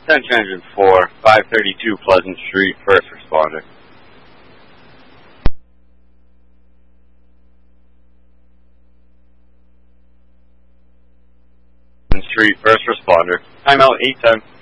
Attention Engine 4, 532 Pleasant Street, first responder. Pleasant Street, first responder. Timeout 810.